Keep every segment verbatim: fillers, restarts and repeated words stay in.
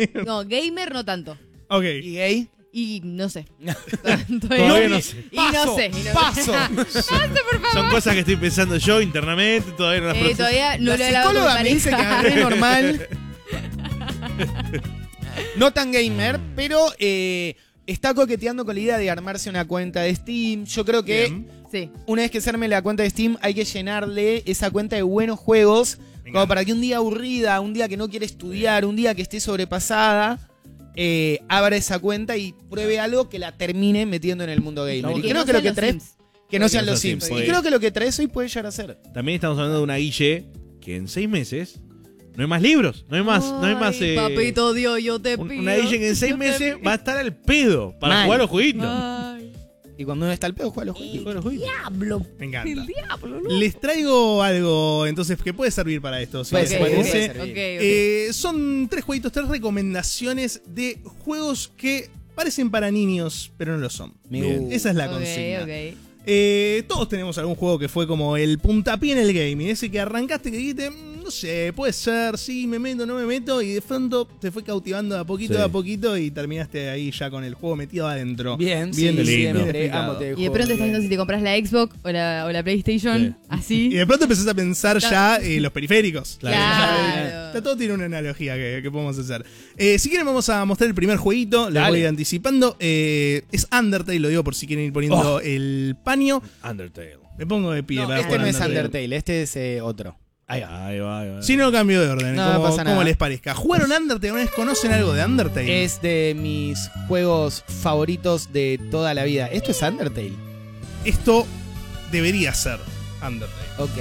No, gamer no tanto. Ok. ¿Y gay? Y no sé. Todavía no sé. Y no sé. Y no Paso. Paso, por favor. Son cosas que estoy pensando yo internamente, todavía no las Eh, proceso. todavía no La lo he hablado con mi psicóloga me dice que pareja. hablé normal. No tan gamer, pero eh, está coqueteando con la idea de armarse una cuenta de Steam. Yo creo que Bien. Sí. una vez que se arme la cuenta de Steam hay que llenarle esa cuenta de buenos juegos. Me Como encanta. para que un día aburrida, un día que no quiere estudiar, un día que esté sobrepasada, eh, abra esa cuenta y pruebe algo que la termine metiendo en el mundo gamer. No, y Que creo no que lo sean que los traes... Sims. Que no Que sean no los sean Sims. Sims, Y sí. creo que lo que traes hoy puede llegar a ser. También estamos hablando de una Guille que en seis meses no hay más libros, no hay más, no hay más. Ay, eh, papito Dios, yo te un- pido. una Guille que en seis yo te meses pido. va a estar al pedo para Mal. jugar los jueguitos. Ay, Y cuando uno está al pedo, juega a los juegos. Jugar a los jueguitos. diablo. Me encanta. El diablo, ¿no? Les traigo algo entonces que puede servir para esto. Si Puede les ser, parece. puede ser. Ok, ok. Eh, son tres jueguitos, tres recomendaciones de juegos que parecen para niños, pero no lo son. Me Bien. gusta. Esa es la Ok, consigna. ok. Eh, todos tenemos algún juego que fue como el puntapié en el gaming. Ese que arrancaste que dijiste, "Mm, no sé, puede ser, sí, me meto, no me meto", y de pronto te fue cautivando de a poquito, Sí. de a poquito, y terminaste ahí ya con el juego metido adentro. Bien, Bien sí, lindo. siempre explicado. amo te Y de pronto estás viendo si te compras la Xbox o la, o la PlayStation. Sí. Así. Y de pronto empezás a pensar ya en los periféricos. Claro. Está todo tiene una analogía que, que podemos hacer. Eh, si quieren vamos a mostrar el primer jueguito, les Dale. voy a ir anticipando. Eh, es Undertale, lo digo por si quieren ir poniendo Oh. el paño. Undertale. Me pongo de pie No, para Este jugar no es Undertale. Undertale, este es eh, otro. Ahí va, ahí va. Ahí va. Si no, cambio de orden, No, no como, pasa nada. como les parezca. ¿Jugaron Undertale? ¿Una vez conocen algo de Undertale? Es de mis juegos favoritos de toda la vida. ¿Esto es Undertale? Esto debería ser Undertale. Ok.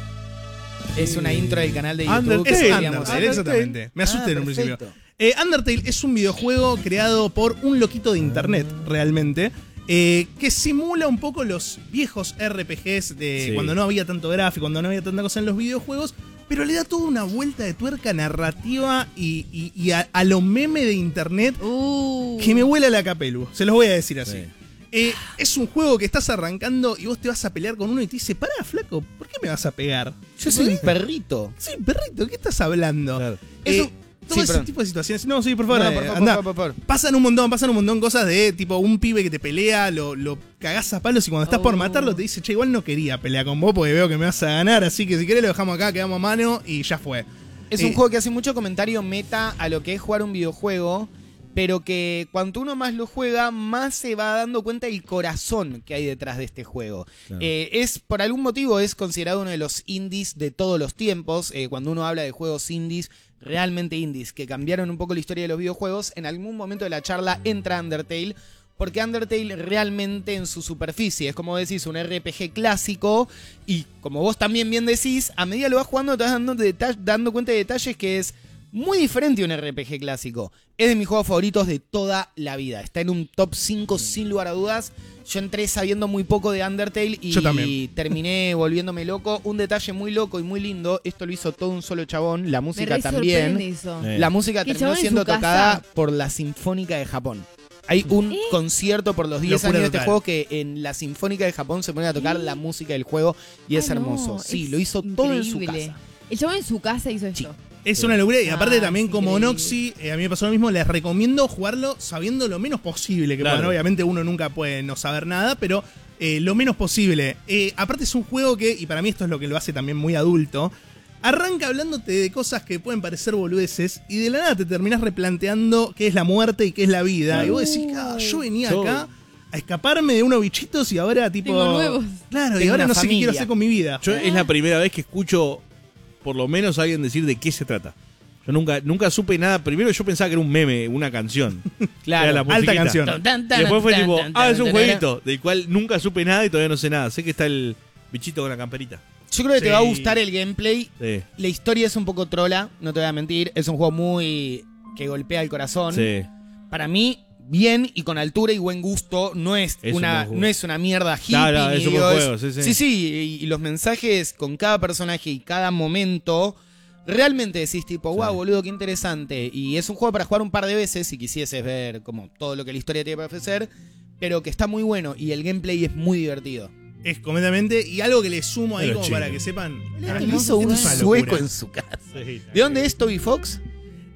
Es una intro del canal de Under- YouTube. Es que Undertale, podríamos- Undertale. exactamente. Me asusté Ah, en un principio. perfecto. Eh, Undertale es un videojuego creado por un loquito de internet, realmente, eh, que simula un poco los viejos R P Gs de Sí. cuando no había tanto gráfico, cuando no había tanta cosa en los videojuegos, pero le da toda una vuelta de tuerca narrativa y, y- y a, a lo meme de internet Uh. que me vuela la capelu. Se los voy a decir así. Sí. Eh, es un juego que estás arrancando y vos te vas a pelear con uno y te dice, pará, flaco, ¿por qué me vas a pegar? Yo soy un perrito. Sí, perrito, ¿qué estás hablando? Claro. Eh, Eso- todo sí, ese perdón. tipo de situaciones. No, sí, por favor, No, eh, por favor, andá. por favor, por favor. Pasan un montón, pasan un montón cosas de tipo un pibe que te pelea, lo, lo cagás a palos y cuando estás por Oh. matarlo te dice, che, igual no quería pelear con vos porque veo que me vas a ganar, así que si querés lo dejamos acá, quedamos a mano y ya fue. Es Eh, un juego que hace mucho comentario meta a lo que es jugar un videojuego, pero que cuanto uno más lo juega, más se va dando cuenta del corazón que hay detrás de este juego. Claro. Eh, es, por algún motivo, es considerado uno de los indies de todos los tiempos. Eh, cuando uno habla de juegos indies, realmente indies, que cambiaron un poco la historia de los videojuegos, en algún momento de la charla entra Undertale. Porque Undertale realmente en su superficie es como decís un R P G clásico y como vos también bien decís, a medida lo vas jugando te vas dando, deta- dando cuenta de detalles que es muy diferente a un R P G clásico. Es de mis juegos favoritos de toda la vida. Está en un top cinco sin lugar a dudas. Yo entré sabiendo muy poco de Undertale y Yo también. terminé volviéndome loco. Un detalle muy loco y muy lindo. Esto lo hizo todo un solo chabón. La Me música re también. sorprende eso. Eh. La música ¿Que el terminó chabón en siendo su casa? tocada por la Sinfónica de Japón. Hay un ¿Eh? concierto por los diez Locura años de este total. juego que en la Sinfónica de Japón se pone a tocar la música del juego y es Ay, no, hermoso. Sí, es lo hizo todo en su increíble. casa. El chabón en su casa hizo esto. Sí. Es una locura y aparte Ah, también es como increíble. Noxy, eh, a mí me pasó lo mismo, les recomiendo jugarlo sabiendo lo menos posible, que Claro. bueno, obviamente uno nunca puede no saber nada, pero eh, lo menos posible. Eh, aparte es un juego que, y para mí esto es lo que lo hace también muy adulto, arranca hablándote de cosas que pueden parecer boludeces y de la nada te terminás replanteando qué es la muerte y qué es la vida. Y vos decís, ah, yo venía Yo- acá a escaparme de unos bichitos y ahora tipo... Tengo nuevos. Claro, y Tengo ahora una no sé qué quiero familia. hacer con mi vida. Yo es la primera vez que escucho por lo menos a alguien decir de qué se trata. Yo nunca, nunca supe nada. Primero yo pensaba que era un meme, una canción. Claro. Era la Alta musiquita. canción. Tan, tan, Y después fue tan, tipo, tan, ah, es tan, un tan, jueguito, del cual nunca supe nada y todavía no sé nada. Sé que está el bichito con la camperita. Yo creo que Sí. te va a gustar el gameplay. Sí, La historia es un poco trola, no te voy a mentir. Es un juego muy que golpea el corazón. sí. Para mí, bien y con altura y buen gusto. No es, Es un una, buen juego. no es una mierda hippie. Claro, ni es un digo, buen juego, sí, sí. Sí, sí, y, y los mensajes con cada personaje y cada momento. Realmente decís tipo, wow, Sí. boludo, qué interesante. Y es un juego para jugar un par de veces si quisieses ver como todo lo que la historia tiene para ofrecer. Pero que está muy bueno y el gameplay es muy divertido. Es completamente. Y algo que le sumo ahí Pero como chino. para que sepan. Le Ah, hizo un es una sueco locura. en su casa. ¿De dónde es Toby Fox?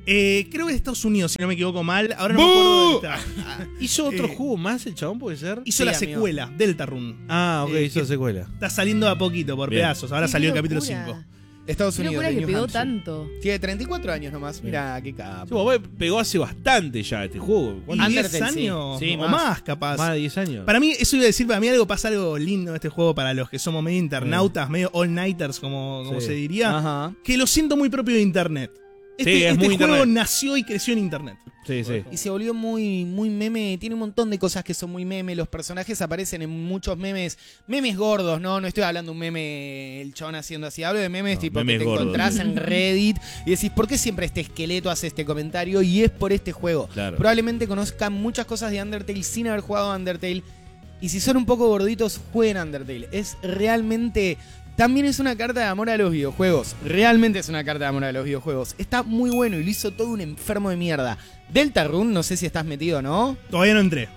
Eh, creo que de Estados Unidos, si no me equivoco mal. Ahora no me acuerdo dónde está. Ah, ¿Hizo otro Eh, juego más el chabón, puede ser? hizo Sí, la amigo. secuela, Deltarune. Ah, ok, Eh, hizo la que- secuela. Está saliendo a poquito, por Bien. pedazos. Ahora Qué salió el locura. capítulo cinco. Estados Qué Unidos, locura de que New pegó Hampshire. tanto. Tiene treinta y cuatro años nomás. Mira qué capo. Sí, vos, pegó hace bastante ya este juego. ¿Y ¿Cuánto? diez Undertale, sí. años? Sí, o más. más, capaz. Más de diez años. Para mí, eso iba a decir, para mí algo pasa algo lindo en este juego para los que somos medio internautas, medio all-nighters, como, como Sí. se diría, Ajá. que lo siento muy propio de Internet. Este, Sí, es este muy juego Internet. nació y creció en Internet. Sí, sí. Y se volvió muy, muy meme. Tiene un montón de cosas que son muy meme. Los personajes aparecen en muchos memes. Memes gordos, ¿no? No estoy hablando de un meme, el chabón haciendo así. Hablo de memes No, tipo memes que te gordos. encontrás en Reddit y decís, ¿por qué siempre este esqueleto hace este comentario? Y es por este juego. Claro. Probablemente conozcan muchas cosas de Undertale sin haber jugado a Undertale. Y si son un poco gorditos, jueguen Undertale. Es realmente... También es una carta de amor a los videojuegos. Realmente es una carta de amor a los videojuegos. Está muy bueno y lo hizo todo un enfermo de mierda. Deltarune, no sé si estás metido o no. Todavía no entré.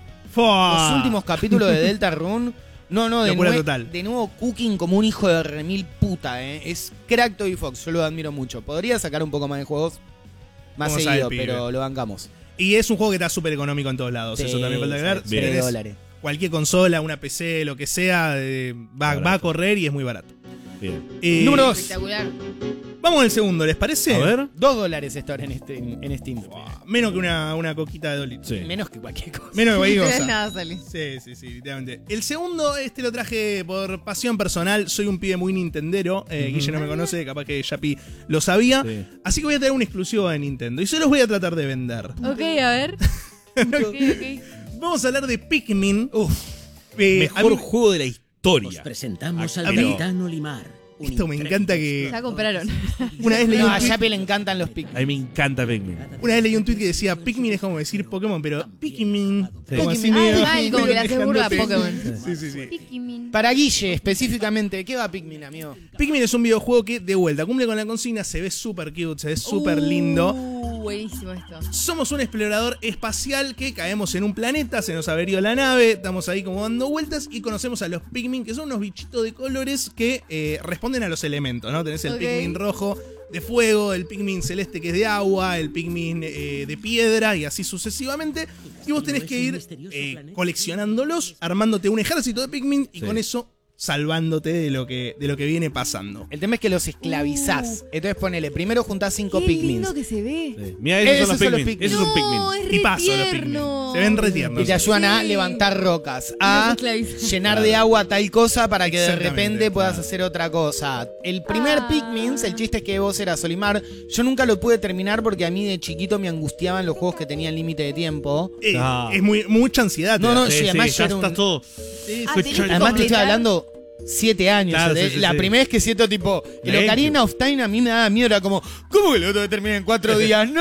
Fua. Los últimos capítulos de Deltarune. No, no, de, Locura nue- total. de nuevo cooking como un hijo de remil puta, eh. Es crack Toby Fox, yo lo admiro mucho. Podría sacar un poco más de juegos más ¿Cómo sabe seguido, el pibe? pero lo bancamos. Y es un juego que está súper económico en todos lados. Eso también falta agregar. Si Bien. tres tenés dólares. cualquier consola, una P C, lo que sea, eh, va, Barato. va a correr y es muy barato. Bien. Eh, Número dos. Espectacular. Vamos al segundo, ¿les parece? A ver. Dos dólares está ahora en, este, en, en Steam. Fua, Menos que una, una coquita de Dolly. Sí. Menos que cualquier cosa. Menos que cualquier No cosa. nada sale. Sí, sí, sí, literalmente. El segundo, este lo traje por pasión personal. Soy un pibe muy nintendero. Eh, Guille no me conoce, capaz que Yapi lo sabía. Sí. Así que voy a traer un exclusivo de Nintendo. Y se los voy a tratar de vender. Ok, a ver. Ok, ok. Vamos a hablar de Pikmin. Uf, Eh, a Mejor mí- juego de la Os historia. presentamos A al mí- capitán Olimar. un Esto me intrépido encanta que- Ya compraron. una vez leí no, un a tweet, Yapi le encantan los Pikmin. A mí me encanta Pikmin. una vez leí un tweet que decía Pikmin es como decir Pokémon, pero Pikmin. Sí. Como así Ah, medio- mal, como que le hace burla a dejándote- Pokémon. Sí, sí, sí. Pikmin. Para Guille, específicamente, ¿qué va Pikmin, amigo? Pikmin es un videojuego que, de vuelta, cumple con la consigna, se ve súper cute, se ve súper Uh, lindo. Buenísimo esto. Somos un explorador espacial que caemos en un planeta, se nos averió la nave, estamos ahí como dando vueltas y conocemos a los Pikmin, que son unos bichitos de colores que eh, responden a los elementos, ¿no? Tenés el Ok. Pikmin rojo de fuego, el Pikmin celeste que es de agua, el Pikmin eh, de piedra y así sucesivamente. Y vos tenés que ir eh, coleccionándolos, armándote un ejército de Pikmin y Sí. con eso salvándote de lo que, de lo que viene pasando. El tema es que los esclavizás. Entonces ponele, primero juntás cinco Qué Pikmin. lindo que se ve. Sí. Mira, esos, Esos son son los los Pikmin. Pikmin. Esos son Pikmin. No, es re Tipazo los Pikmin. tierno. Se ven re tiernos. Y te ayudan a Sí. levantar rocas, Y a los esclavizás. llenar de agua tal cosa para que de Exactamente, repente puedas claro. hacer otra cosa. El primer Ah. Pikmin, el chiste es que vos eras Olimar. Yo nunca lo pude terminar porque a mí de chiquito me angustiaban los juegos que tenían límite de tiempo. Eh, Ah. Es muy, mucha ansiedad. te No, da. no, sí, además ya yo era un- estás todo. Sí, Ah, sí. tenés que Además te estoy completar. hablando siete años. Claro, o sea, sí, sí, la sí. primera vez que siento tipo, el Lento. Ocarina of Time a mí me daba miedo, era como, ¿cómo que lo tengo que terminar en cuatro días?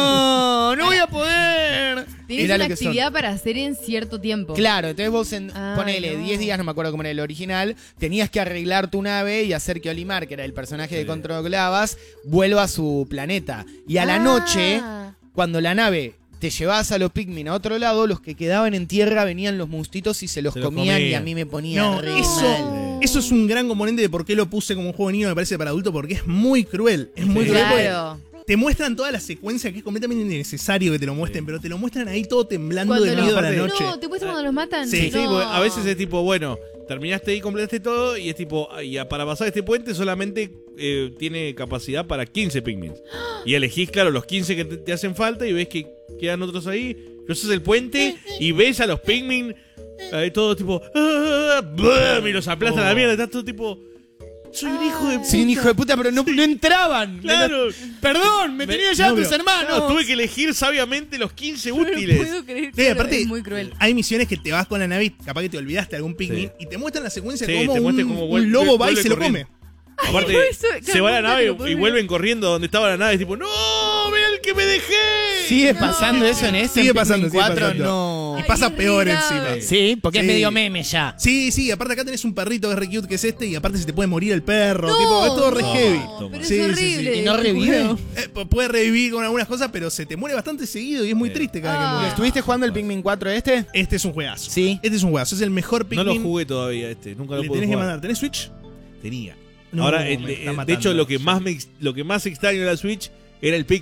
No, no voy a poder. Tienes Mirá una lo que son. actividad para hacer en cierto tiempo. Claro, entonces vos en, Ay, ponele no. diez días, no me acuerdo cómo era el original, tenías que arreglar tu nave y hacer que Olimar, que era el personaje de Sí. controlabas, vuelva a su planeta. Y a la Ah. noche, cuando la nave te llevabas a los Pikmin a otro lado, los que quedaban en tierra venían los monstruitos y se los, Se los comían, y comían. a mí me ponía No, re eso, mal. eso es un gran componente de por qué lo puse como un juego de niño, me parece, para adulto, porque es muy cruel. Es muy Sí. cruel porque Claro. te muestran toda la secuencia que es completamente innecesario que te lo muestren, pero te lo muestran ahí todo temblando Cuando de los- miedo a la aparte- noche. No, ¿te muestran cuando los matan? Sí. Sí, No. porque a veces es tipo, bueno, terminaste ahí, completaste todo y es tipo, y a- para pasar este puente solamente eh, tiene capacidad para quince Pikmin. Y elegís, claro, los quince que te, te hacen falta y ves que quedan otros ahí. Cruzas el puente y ves a los Pikmin ahí todo tipo, ah, blam, y los aplastan a la mierda. Estás todo tipo, soy un hijo de puta. Sí, un hijo de puta, pero no, no entraban. Claro. Perdón, me Me- tenía ya no, tus pero- hermanos. No, tuve que elegir sabiamente los quince No lo útiles. puedo creer. Sí, claro, aparte, es muy cruel. hay misiones que te vas con la nave y capaz que te olvidaste algún Pikmin Sí. y te muestran la secuencia Sí, como te un, muestran cómo un vuelve- lobo va y vuelve se lo corriendo. come. Aparte, Eso, se va a la claro, nave no puedo y creer. vuelven corriendo donde estaba la nave. Es tipo, ¡no! ¡Mira el que me dejé! ¿Sigue pasando eso en ese Sigue en pasando, Pikmin sigue cuatro? pasando. No. Y pasa Ay, peor re encima. grave. Sí, porque Sí. es medio meme ya. Sí, sí, aparte acá tenés un perrito que es re cute que es este y aparte se te puede morir el perro. No, tipo, es todo re no, heavy. pero Sí, sí, es sí. horrible. ¿Y no revive? Juego. Eh, pu- puede revivir con algunas cosas, pero se te muere bastante seguido y es muy Sí. triste cada que Ah. muere. ¿Estuviste jugando el Pikmin cuatro este? Este es un juegazo. Sí. Este es un juegazo, es el mejor No Pikmin. lo jugué todavía este, nunca lo Le pude tenés que jugar. mandar. ¿Tenés Switch? Tenía. No, Ahora, me eh, está de, de matando. hecho, lo que más me ex- lo que más extraño de la Switch era el Pikmin.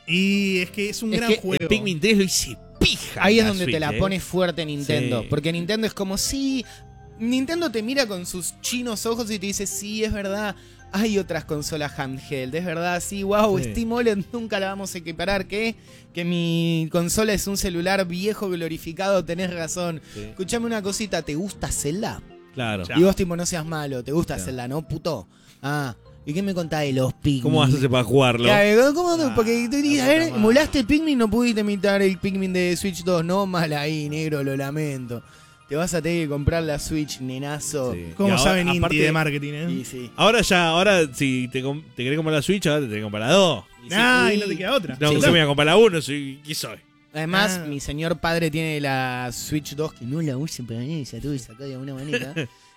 Y es que es un Es gran que juego. El Pikmin tres lo hice pija. Ahí en es donde Switch, te la eh. pones fuerte Nintendo. Sí. Porque Nintendo es como, sí, Nintendo te mira con sus chinos ojos y te dice, sí, es verdad, hay otras consolas handheld, es verdad, sí, wow, Sí. Steam O L E D nunca la vamos a equiparar, ¿qué? Que mi consola es un celular viejo glorificado, tenés razón. Sí. Escuchame una cosita, ¿te gusta Zelda? Claro. Ya. Y vos tipo, no seas malo, ¿te gusta Claro. Zelda, no, puto? Ah, ¿y qué me contás de los Pikmin? ¿Cómo vas a hacer para jugarlo? Claro, ¿cómo no? Ah, Porque te dices, la a ver, puta madre. emulaste el Pikmin, no pudiste imitar el Pikmin de Switch dos. No, mal ahí, negro, lo lamento. Te vas a tener que comprar la Switch, nenazo. Sí. ¿Cómo Y ahora, saben Inti aparte- de marketing, eh? Y sí. Ahora ya, ahora si te, com- te querés comprar la Switch, ahora te tenés que comprar la dos. Ah, y sí. no te queda otra. No, Sí. yo me voy a comprar la uno, soy, ¿qué soy? Además, Ah. mi señor padre tiene la Switch dos, que no la usa para esa, tuve que sacar de alguna manera.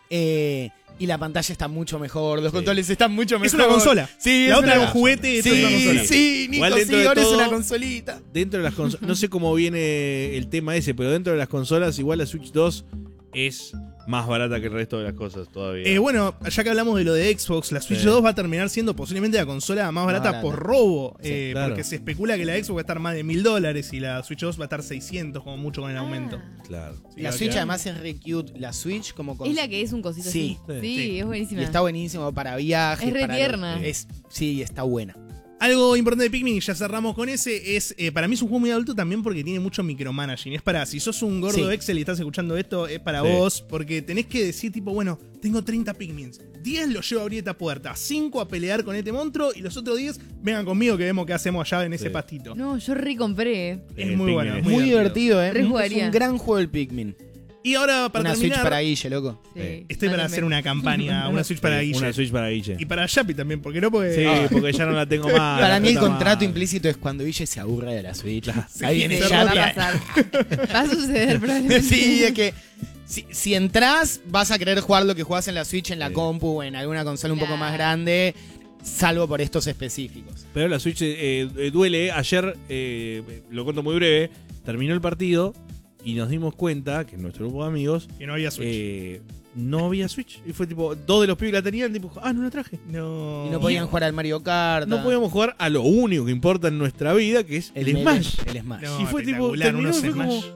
eh, y la pantalla está mucho mejor, los Sí. controles están mucho mejor. Es una consola. Sí, La es otra una- era un juguete, esto Sí, es una consola. sí, Nico, Igual dentro sí, de ahora todo- es una consolita. Dentro de las consolas, no sé cómo viene el tema ese, pero dentro de las consolas, igual la Switch dos es más barata que el resto de las cosas todavía. Eh, bueno, ya que hablamos de lo de Xbox, la Switch Sí. dos va a terminar siendo posiblemente la consola más barata barata. por robo. Sí, eh, claro. Porque se especula que la Xbox va a estar más de mil dólares y la Switch dos va a estar seiscientos como mucho con el aumento. Ah. Claro. Sí, La va a Switch quedar- además es re cute. La Switch como con... Es la que es un cosito Sí. así. Sí. Sí, Sí. es Y buenísima. está buenísimo para viajes. Es re para tierna. es, sí, está buena. Algo importante de Pikmin, y ya cerramos con ese, es eh, para mí es un juego muy adulto también porque tiene mucho micromanaging. Es para, si sos un gordo Sí. Excel y estás escuchando esto, es para Sí. vos, porque tenés que decir tipo, bueno, tengo treinta Pikmins, diez los llevo a abrir esta puerta, cinco a pelear con este monstruo y los otros diez vengan conmigo que vemos qué hacemos allá en ese Sí. pastito. No, yo recompré. Es El muy Pikmin bueno, es Muy, muy divertido, ¿eh? Re Es jugaría. un gran juego el Pikmin. Y ahora para Una terminar, Switch para Guille, loco. Sí. estoy para Mándame. hacer una campaña, una Switch para Sí, Guille. Una Switch para Guille. Y para Yapi también, porque no porque... Sí, Ah, porque ya no la tengo más. Para la mí el puta contrato madre. implícito es cuando Guille se aburre de la Switch. Sí, Ahí viene se Va a ya. pasar. Va a suceder probablemente. Sí, es que si, si entras, vas a querer jugar lo que jugás en la Switch, en la Sí. compu o en alguna consola un poco Claro. más grande, salvo por estos específicos. Pero la Switch eh, eh, duele. ¿eh? Ayer, eh, lo cuento muy breve, terminó el partido y nos dimos cuenta que nuestro grupo de amigos que no había Switch. eh, no había Switch. Y fue tipo, dos de los pibes la tenían, tipo, ah, no la traje. no. Y no podían jugar al Mario Kart. No podíamos jugar a lo único que importa en nuestra vida, que es el, el Smash. El Smash. No, y fue tipo, espectacular, terminó y unos fue como, Smash.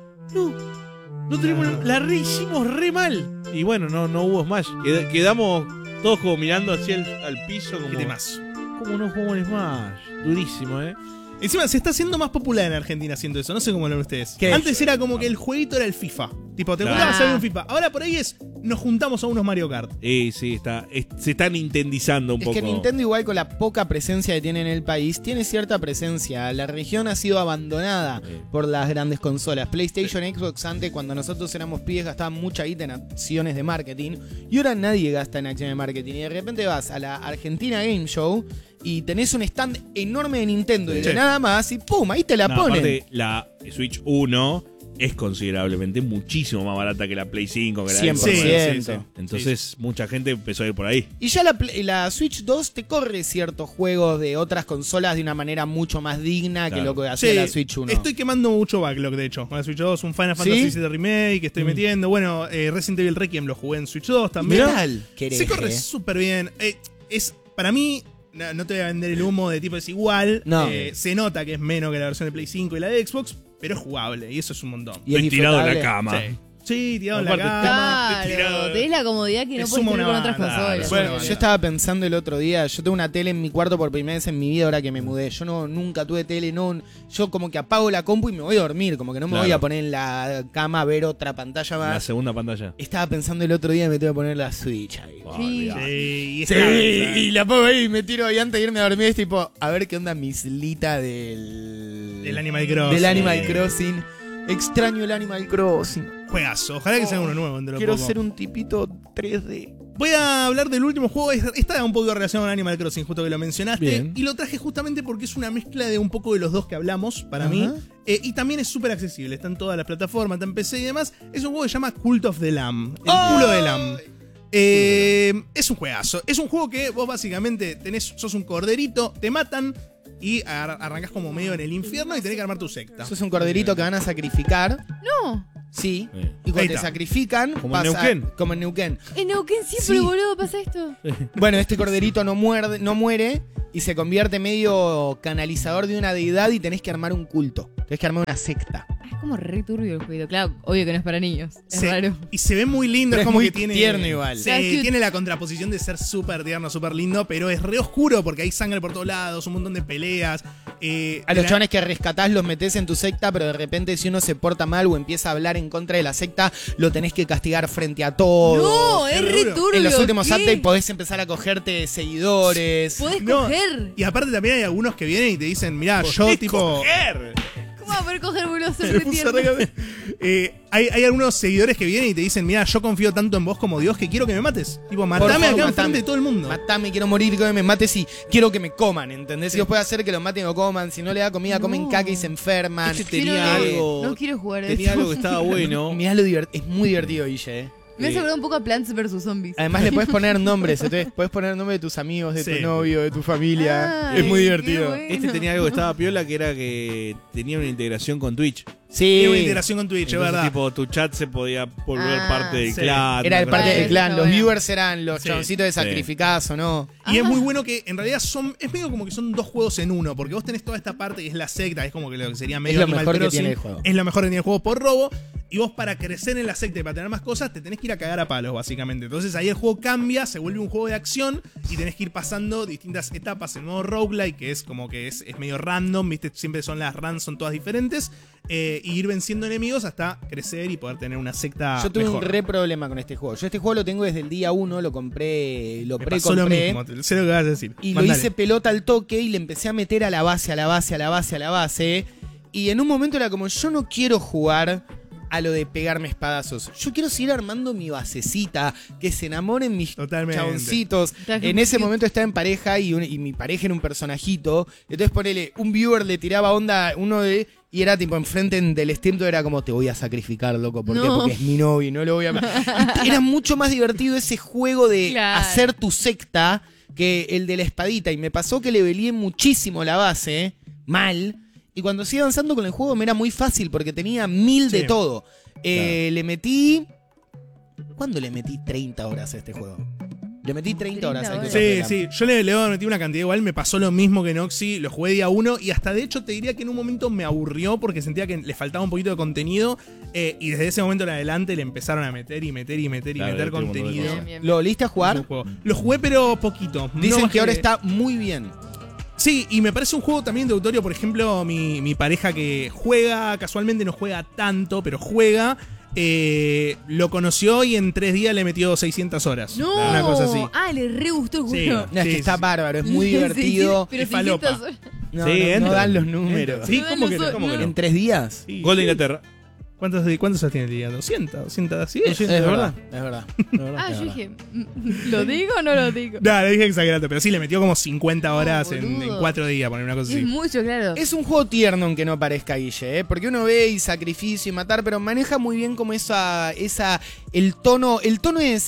no, no tenemos, la re hicimos re mal. Y bueno, no, no hubo Smash. Qued- quedamos todos como mirando hacia el al piso, como, ¿Qué temas? ¿cómo no jugamos el Smash? Durísimo, ¿eh? Encima se está haciendo más popular en Argentina haciendo eso. No sé cómo lo ven ustedes. ¿Qué? Antes era como que el jueguito era el FIFA. Tipo, te Claro. juntabas a ver un FIFA. Ahora por ahí es, nos juntamos a unos Mario Kart. Eh, sí, está, es- se está nintendizando un Es poco. que Nintendo igual con la poca presencia que tiene en el país, tiene cierta presencia. La región ha sido abandonada Sí. por las grandes consolas. PlayStation, Xbox antes, cuando nosotros éramos pibes, gastaban mucha guita en acciones de marketing. Y ahora nadie gasta en acciones de marketing. Y de repente vas a la Argentina Game Show y tenés un stand enorme de Nintendo y de Sí. nada más y ¡pum! Ahí te la No, ponen. aparte, la Switch uno es considerablemente muchísimo más barata que la Play cinco, que la cien por Xbox ciento. One. Sí, sí, sí. Entonces, mucha gente empezó a ir por ahí. Y ya la, Play- la Switch dos te corre ciertos juegos de otras consolas de una manera mucho más digna que Claro. lo que hacía Sí, la Switch uno. Estoy quemando mucho backlog, de hecho. Con la Switch dos, un Final ¿Sí? Fantasy siete Remake que estoy Mm. metiendo. Bueno, eh, Resident Evil Requiem lo jugué en Switch dos ¿Qué también. tal? Qué Se corre hereje. súper bien. Eh, es, para mí, no, no te voy a vender el humo de tipo es igual. No. Eh, se nota que es menos que la versión de Play cinco y la de Xbox, pero es jugable y eso es un montón. Y es Estoy tirado en la disfrutable. cama. Sí. Sí, tirado en la Aparte, cama. Claro, tirado- tenés la comodidad que Te no suma puedes tener una con otras banda, consolas. bueno, Bueno, yo estaba pensando el otro día, yo tengo una tele en mi cuarto por primera vez en mi vida ahora que me mudé. Yo no nunca tuve tele, no, yo como que apago la compu y me voy a dormir, como que no me Claro. voy a poner en la cama a ver otra pantalla La más. segunda pantalla. Estaba pensando el otro día me tengo que poner la Switch ahí. Ah, Sí. olvidate. Sí, y Sí, está- y la pongo ahí y me tiro ahí antes de irme a dormir. Es tipo, a ver qué onda mi islita del. Del Animal Crossing. Del Animal Crossing. Extraño el Animal Crossing. Juegazo. Ojalá que sea uno nuevo. dentro de Quiero poco. ser un tipito tres D. Voy a hablar del último juego. Es- Está un poco relacionado con Animal Crossing, justo que lo mencionaste. Bien. Y lo traje justamente porque es una mezcla de un poco de los dos que hablamos, para Ajá. mí. Eh, y también es súper accesible. Está en todas las plataformas, está en P C y demás. Es un juego que se llama Cult of the Lamb. El ¡Ay! culo de Lamb. Eh, es un juegazo. Es un juego que vos básicamente tenés, sos un corderito, te matan y ar- arrancás como medio en el infierno y tenés que armar tu secta. Sos un corderito que van a sacrificar. No, Sí. Eh. Y cuando Ahí te está. sacrifican, Como en pasa- Neuquén. Como en Neuquén. en Neuquén siempre, Sí. boludo, pasa esto. Bueno, este corderito no muerde, no muere y se convierte medio canalizador de una deidad y tenés que armar un culto. Tenés que armar una secta. Es como re turbio el juego. Claro, obvio que no es para niños. Es Se- raro. Y se ve muy lindo, Pero es es como muy que tiene. tierno igual. Sí, Claro, es cute. tiene la contraposición de ser súper tierno, súper lindo, pero es re oscuro porque hay sangre por todos lados, un montón de peleas. eh, A los la- chavales que rescatás los metés en tu secta, pero de repente si uno se porta mal o empieza a hablar en contra de la secta, lo tenés que castigar frente a todos. No, qué es re duro. turbio. En los últimos ¿qué? updates podés empezar a cogerte seguidores. Podés No, coger. Y aparte también hay algunos que vienen y te dicen, mirá, yo ¿Podés tipo. coger? ¿Cómo va a poder coger, boludo? Se Ser me re puso tierno. re- Eh, hay, hay algunos seguidores que vienen y te dicen, mira, yo confío tanto en vos como Dios que quiero que me mates. Tipo, Por matame favor, acá matame. enfrente de todo el mundo. Matame, quiero morir, quiero que me mates y quiero que me coman, ¿entendés? Si Dios puede hacer que los maten o coman, si no le da comida, No. comen caca y se enferman. Este Quiero tenía ver. algo. No quiero jugar a Tenía eso. algo que estaba bueno. Mirá lo divert- es muy divertido, Guille, eh. Me hace Eh, acordar un poco a Plants versus Zombies. Además le puedes poner nombres, entonces puedes poner el nombre de tus amigos, de Sí. tu novio, de tu familia. Ay, es muy qué divertido. bueno. Este tenía algo que estaba piola, que era que tenía una integración con Twitch. Sí. Tiene una integración con Twitch, es Entonces, verdad. tipo, tu chat se podía volver Ah. parte del Sí. clan. Era el una parte cosa Vale, del así. clan, está los bueno. viewers eran los Sí. chaboncitos de Sí. sacrificás o no. Y es Ah. muy bueno que en realidad son. Es medio como que son dos juegos en uno. Porque vos tenés toda esta parte que es la secta, es como que lo que sería medio lo Animal mejor que Crossing, tiene el juego. Es lo mejor que tiene el juego por robo. Y vos para crecer en la secta y para tener más cosas, te tenés que ir a cagar a palos, básicamente. Entonces ahí el juego cambia, se vuelve un juego de acción y tenés que ir pasando distintas etapas en modo roguelike, que es como que es, es medio random, ¿viste? Siempre son las runs, son todas diferentes. eh, y ir venciendo enemigos hasta crecer y poder tener una secta Yo tuve mejor. un re problema con este juego. Yo este juego lo tengo desde el día uno, lo compré, lo Me pasó lo pre-compré. mismo, te- sé lo que vas a decir. Y Mandale. lo hice pelota al toque y le empecé a meter a la base, a la base, a la base, a la base. Y en un momento era como, yo no quiero jugar a lo de pegarme espadazos. Yo quiero seguir armando mi basecita, que se enamoren mis Totalmente. chaboncitos. Está En ese momento estaba en pareja y, un- y mi pareja era un personajito. Entonces ponele, un viewer le tiraba onda, uno de... Y era tipo enfrente en- del stream, todo era como, te voy a sacrificar, loco. ¿Por qué? No. Porque es mi novio y no lo voy a... Y era mucho más divertido ese juego de Claro. hacer tu secta que el de la espadita. Y me pasó que le velé muchísimo la base, mal. Y cuando seguí avanzando con el juego me era muy fácil porque tenía mil de Sí. todo. Eh, Le metí... ¿Cuándo le metí treinta horas a este juego? Le metí treinta horas. treinta al horas. Crusader Sí, Kingdom. sí, yo le, le voy a meter una cantidad igual, me pasó lo mismo que Noxy, lo jugué día uno y hasta de hecho te diría que en un momento me aburrió porque sentía que le faltaba un poquito de contenido eh, y desde ese momento en adelante le empezaron a meter y meter y meter y Claro, meter le metí un montón de contenido. cosas. Bien, bien. ¿Lo volviste a Es un jugar? juego. Lo jugué pero poquito. no Dicen más que ahora está muy bien. Sí, y me parece un juego también de autorio, por ejemplo, mi, mi pareja que juega, casualmente no juega tanto, pero juega, eh, lo conoció y en tres días le metió seiscientas horas. No. Una cosa así. Ah, le re gustó el Sí. juego. No, es Sí, que está sí. bárbaro, es muy Sí, sí, divertido. pero Es si falopa. quieres- No, Sí, no, no entra. dan los números. Sí, No, ¿cómo no que no? soy- ¿Cómo que no. no? ¿En tres días? Sí. Gol de Inglaterra. ¿Cuántos, ¿Cuántos horas tiene el día? ¿doscientos? ¿doscientos? ¿Sí? Es verdad, es verdad. es verdad, Ah, es yo verdad. dije, mm, ¿lo digo o no lo digo? No, le dije exagerante, pero sí, le metió como cincuenta No, horas en, boludo. en cuatro días, poner una cosa Es así. mucho, claro. Es un juego tierno aunque no parezca Guille, ¿eh? Porque uno ve y sacrificio y matar, pero maneja muy bien como esa, esa, el tono, el tono es,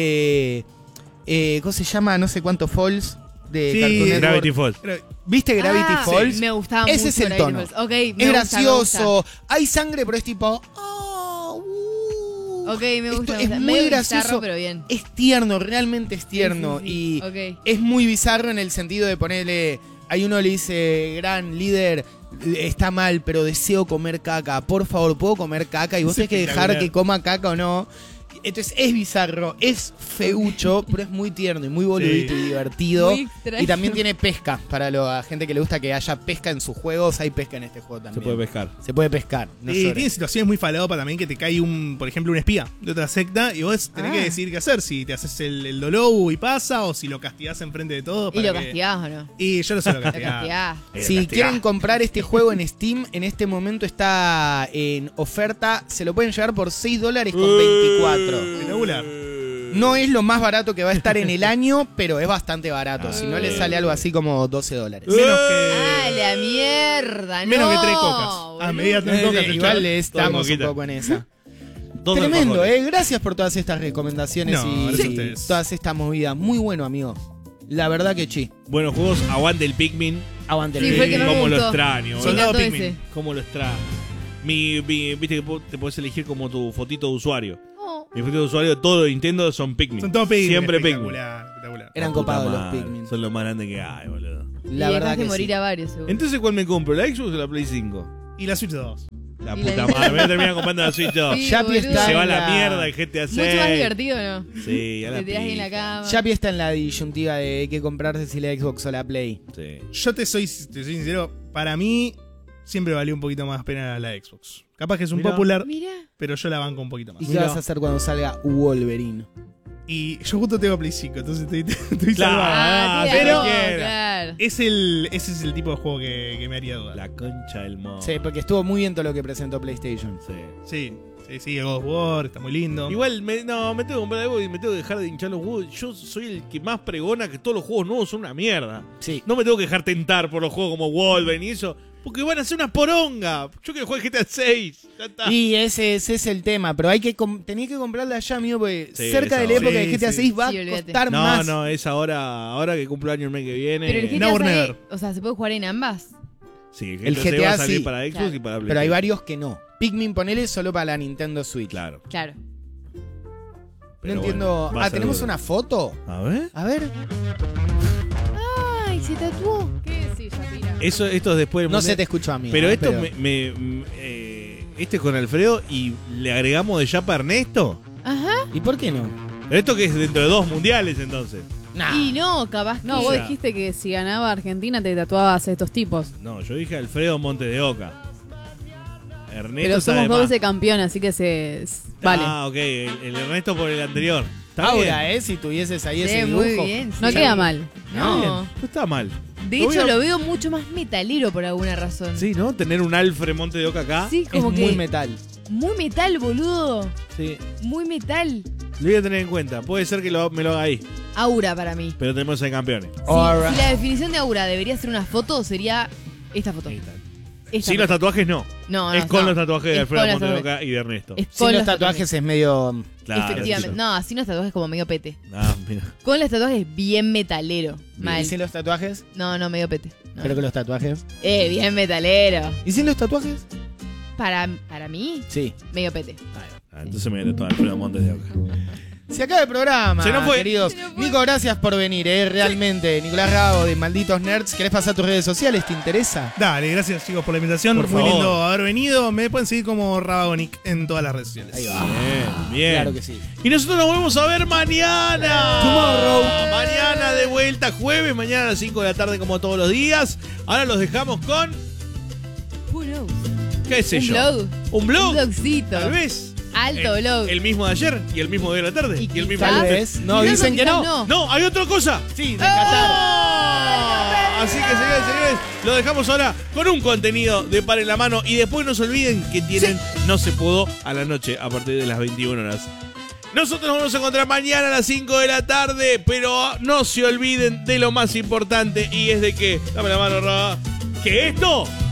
eh, eh, ¿cómo se llama? No sé cuánto Falls de Sí, Cartoon Network. Gravity Falls. Pero- ¿Viste Gravity Ah, Falls? Me gustaba Ese mucho es el Gravity tono. Falls. Ok, me Es gusta, me gracioso, hay sangre, pero es tipo... oh, uh. gusta. Ok, me Esto gusta. me es gusta. muy Medio gracioso. bizarro, pero bien. Es tierno, realmente es tierno. Sí, sí, sí. Y Ok. es muy bizarro en el sentido de ponerle. Hay uno le dice, gran líder, está mal, pero deseo comer caca. Por favor, ¿puedo comer caca? Y vos Es tenés que dejar espectacular. que coma caca o no. Entonces es bizarro, es feucho, pero es muy tierno y muy boludito Sí. y divertido. Muy extraño. Y también tiene pesca. Para la gente que le gusta que haya pesca en sus juegos, hay pesca en este juego Se también. puede pescar. Se puede pescar. No y llores. tiene situaciones muy falopa también que te cae un, por ejemplo, un espía de otra secta y vos tenés Ah. que decidir qué hacer, si te haces el, el dolobu y pasa o si lo castigás enfrente de todos. ¿Y para lo que- castigás o no? Y yo no sé lo Lo castigás. castigás. Si quieren comprar este juego en Steam, en este momento está en oferta. Se lo pueden llevar por seis dólares con veinticuatro. Espectacular. No es lo más barato que va a estar en el año, pero es bastante barato. Si no le sale algo así como doce dólares. Menos ¡Ah, que. la mierda! Menos no, que tres cocas. boludo. A medida tres Eh, cocas. eh, te igual echás. le estamos un coquita. poco en esa. Dos Tremendo, alfajores. eh. Gracias por todas estas recomendaciones No, y gracias a ustedes. todas estas movidas. Muy bueno, amigo. La verdad que sí. Buenos juegos, aguante el Pikmin. Aguante. Sí, fue el que más me Cómo lo gustó. extraño, Me boludo. Soldado encantó Pikmin. ese. Cómo lo extraño. Mi, mi- viste que po- te podés elegir como tu fotito de usuario. Oh. Mi fotito de usuario de todo Nintendo son Pikmin. Son todos Pikmin. Siempre Pikmin. Espectacular, espectacular. Eran La puta copados los madre, Pikmin. Son lo más grande que hay, boludo. La y verdad dejaste que morir sí. a varios, seguro. Entonces, ¿cuál me compro? ¿La Xbox o la Play cinco? Y la Switch dos. La Y puta la- madre, me voy a terminar comprando la Switch dos. Sí, Yapi boludo. está Se va a en la la- mierda el G T A seis. Mucho más divertido, ¿no? Sí, a la Te tirás ahí en la pija. cama. Yapi está en la disyuntiva de qué comprarse, si la Xbox o la Play. Sí. Yo te soy, te soy sincero, para mí siempre valió un poquito más pena la Xbox. Capaz que es un Mirá. popular, Mirá. pero yo la banco un poquito más. ¿Y qué Mirá. vas a hacer cuando salga Wolverine? Y yo justo tengo Play cinco, entonces estoy, estoy Claro. salvado. Ah, Ah, tira, pero- no, claro. Es el, ese es el tipo de juego que, que me haría dudar. La concha del modo. Sí, porque estuvo muy bien todo lo que presentó PlayStation. Sí. Sí, sí, sí, el God of War, está muy lindo. Igual, me, no, me tengo que comprar algo y me tengo que dejar de hinchar los huevos. Yo soy el que más pregona que todos los juegos nuevos son una mierda. Sí. No me tengo que dejar tentar por los juegos como Wolverine y eso, porque van a ser una poronga. Yo quiero jugar G T A seis. Ya está. Y ese, ese es el tema, pero hay que com- tenés que comprarla ya, amigo, porque Sí, cerca de la esa época hora. de G T A Sí, seis sí. va Sí, a olvídate. costar No, más. no, es ahora, ahora que cumplo año el mes que viene. Pero el G T A Now or seis, never. o sea, ¿se puede jugar en ambas? Sí, el El G T A seis va a G T A salir sí. para Xbox Claro. y para PlayStation. Pero hay varios que no. Pikmin, ponele solo para la Nintendo Switch. Claro. Claro. No Pero entiendo. bueno, va a ah, ser ¿tenemos duro. una foto? A ver. A ver. Ay, se tatuó. ¿Qué decís, Shapira? Eso, esto es después del No mundial. se te escuchó a mí. Pero ¿eh? esto me, me- m- eh, este es con Alfredo y le agregamos de Yapa a Ernesto. Ajá. ¿Y por qué no? Pero esto que es dentro de dos mundiales entonces. Nah. Y no, capaz que... No, O vos sea- dijiste que si ganaba Argentina te tatuabas a estos tipos. No, yo dije Alfredo Montes de Oca. Ernesto Pero está somos de dos más. veces campeón, así que se. s- Vale. Ah, ok, el, el Ernesto por el anterior. Está Ahora, bien. ¿eh? Si tuvieses ahí Sí, ese muy dibujo. bien. no sí. queda mal. Está No. bien, no está mal. De Lo hecho, voy a- lo veo mucho más metalero por alguna razón. Sí, ¿no? Tener un Alfred Montes de Oca acá. Sí, Es como que... muy metal. muy metal, boludo. Sí. Muy metal. Lo voy a tener en cuenta. Puede ser que lo- me lo haga ahí. Aura para mí. Pero tenemos ser campeones. Si, Alright. si la definición de aura debería ser una foto, sería esta foto. Ahí está. Esta Sin los foto. tatuajes no. No, no, es con no. los tatuajes de Es Alfredo con los Montes de tatuajes. Oca y de Ernesto. Es Sin con los tatuajes es medio. Claro. Efectivamente. No, así los tatuajes como medio pete. Ah, mira. Con los tatuajes bien metalero. Mal. ¿Y sin los tatuajes? No, no, medio pete. No. Pero con los tatuajes. Eh, bien metalero. ¿Y sin los tatuajes? Para, para mí, Sí. medio pete. Ah, entonces me voy a tatuar Alfredo Montes de Oca. Se acaba el programa, Se nos fue. queridos. Nico, gracias por venir, eh, realmente. Nicolás Rabo de Malditos Nerds. ¿Querés pasar tus redes sociales? ¿Te interesa? Dale, gracias chicos por la invitación. Por Muy favor. lindo haber venido. Me pueden seguir como Rabagonic en todas las redes sociales. Ahí va. Bien, bien. Claro que sí. Y nosotros nos volvemos a ver mañana. Tomorrow. Mañana de vuelta, jueves, mañana a las cinco de la tarde como todos los días. Ahora los dejamos con, Who knows? qué sé Un yo. blog. Un blog. Un blogcito. Tal vez. Alto el, blog. El mismo de ayer y el mismo de la tarde. Y, Y el mismo Tal quizás- de vez. No, Quizás dicen que quizás no. No, hay otra cosa. Sí, de Qatar. ¡Oh! Así que, señores, señores, lo dejamos ahora con un contenido de par en la mano. Y después no se olviden que tienen No Se Pudo a la noche a partir de las veintiuna horas. Nosotros nos vamos a encontrar mañana a las cinco de la tarde, pero no se olviden de lo más importante y es de que, dame la mano, Roba, que esto